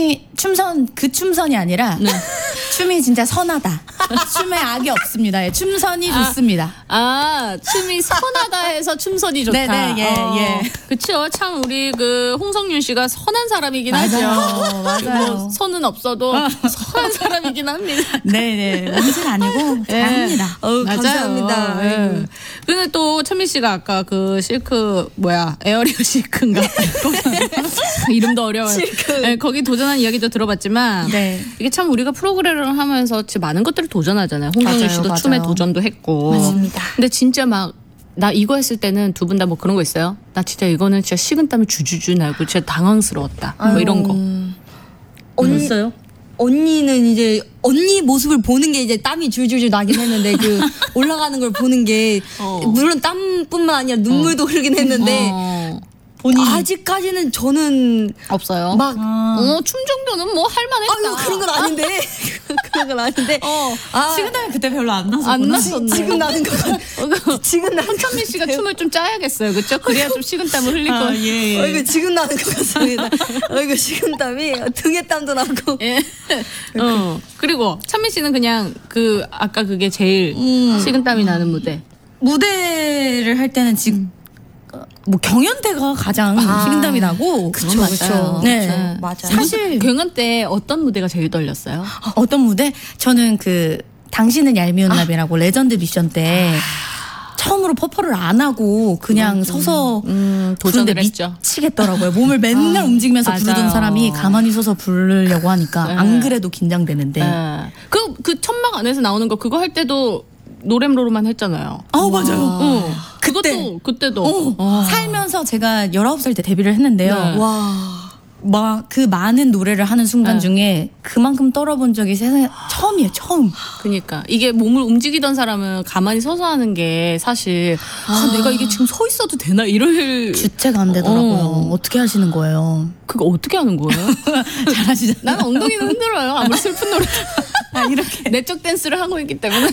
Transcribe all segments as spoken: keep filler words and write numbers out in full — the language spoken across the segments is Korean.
춤이 춤선 그 춤선이 아니라 네. 춤이 진짜 선하다. 춤에 악이 없습니다. 예, 춤선이 아, 좋습니다. 아 춤이 선하다 해서 춤선이 좋다. 네네 예 어. 예. 그렇죠. 참 우리 그 홍성윤 씨가 선한 사람이긴 맞아요. 하죠. 맞아요. 뭐 선은 없어도 어. 선한 사람이긴 합니다. 네네 원진 아니고 잘합니다. 네. 어, 감사합니다. 네. 근데 또 천미 씨가 아까 그 실크 뭐야 에어리어 실크인가 이름도 어려워요. 실크. 네, 거기 도전한 이야기도 들어봤지만 네. 이게 참 우리가 프로그램을 하면서 진짜 많은 것들을 도전하잖아요. 홍성윤 씨도 맞아요. 춤에 도전도 했고. 맞습니다. 근데 진짜 막 나 이거 했을 때는 두 분 다 뭐 그런 거 있어요? 나 진짜 이거는 진짜 식은땀이 주주주 나고 진짜 당황스러웠다. 아유. 뭐 이런 거. 언니, 있어요? 언니는 이제 언니 모습을 보는 게 이제 땀이 줄줄줄 나긴 했는데 그 올라가는 걸 보는 게 어. 물론 땀뿐만 아니라 눈물도 어. 흐르긴 했는데 어. 본인 아직까지는 저는 없어요. 막 어, 춤 정도는 뭐 할만했다. 아유 그런 건 아닌데 그런 건 아닌데. 어. 아, 식은땀이 그때 별로 안 나서 안 났었네. 지금 나는 거 같아. 지금 나는 천미 씨가 춤을 좀 짜야겠어요, 그렇죠? 그래야 좀 식은땀을 흘리고. 아, 예, 예. 어, 이거 지금 나는 것 같습니다. 어, 이거 식은땀이 등에 땀도 나고. 예. 어. 그리고 천미 씨는 그냥 그 아까 그게 제일 음. 식은땀이 나는 무대. 무대를 할 때는 지금. 뭐 경연 때가 가장 아, 식은땀이 나고 그렇죠, 그렇죠. 네, 네. 맞아요. 사실 경연 때 어떤 무대가 제일 떨렸어요? 어떤 무대? 저는 그 당신은 얄미운 나비라고 아. 레전드 미션 때 아. 처음으로 퍼포를 안 하고 그냥 음, 서서 음, 도전을 했죠. 미치겠더라고요. 몸을 맨날 아, 움직이면서 맞아요. 부르던 사람이 가만히 서서 부르려고 하니까 네. 안 그래도 긴장되는데 네. 그, 그 천막 안에서 나오는 거 그거 할 때도 노래로만 했잖아요. 아 맞아요. 응. 그것도 그때도 어. 살면서 제가 열아홉 살 때 데뷔를 했는데요. 네. 와. 막 그 많은 노래를 하는 순간 네. 중에 그만큼 떨어본 적이 세상에 처음이에요. 처음. 그러니까 이게 몸을 움직이던 사람은 가만히 서서 하는 게 사실 아, 아 내가 이게 지금 서 있어도 되나 이럴 주체가 안 되더라고요. 어. 어떻게 하시는 거예요? 그거 어떻게 하는 거예요? 잘하시잖아요. 난 엉덩이는 흔들어요. 아무리 슬픈 노래. 아, 이렇게 내적 댄스를 하고 있기 때문에.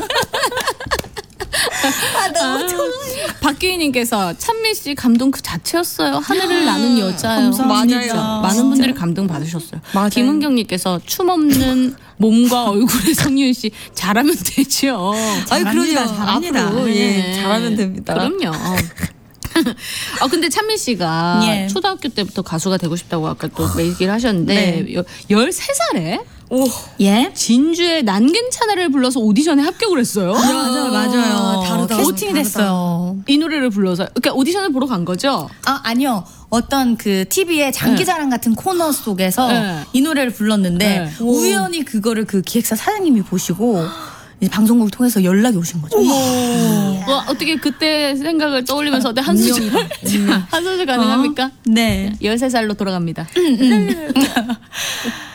아, 너무 아, 박기희님께서 찬미 씨 감동 그 자체였어요. 하늘을 나는 여자요. 맞아요. 많은 진짜? 분들이 감동 받으셨어요. 맞아요. 김은경님께서 춤 없는 몸과 얼굴의 성윤 씨 잘하면 되죠. 아유 그러죠. 잘합니다. 앞으로 예, 잘하면 됩니다. 그럼요. 아 근데 찬미 씨가 예. 초등학교 때부터 가수가 되고 싶다고 아까 또 얘기를 하셨는데 네. 열세 살에 오, 예? 진주의 난 괜찮아를 불러서 오디션에 합격을 했어요. 아, 맞아요, 맞아요. 다르다. 캐스팅이 됐어요. 이 노래를 불러서 그러니까 오디션을 보러 간 거죠? 아 아니요. 어떤 그 티비의 장기자랑 같은 코너 속에서 네. 이 노래를 불렀는데 네. 우연히 그거를 그 기획사 사장님이 보시고 이제 방송국을 통해서 연락이 오신 거죠. 와, 어떻게 그때 생각을 떠올리면서 어때 한 소절 한 소절 가능합니까? 어? 네. 열세 살로 돌아갑니다.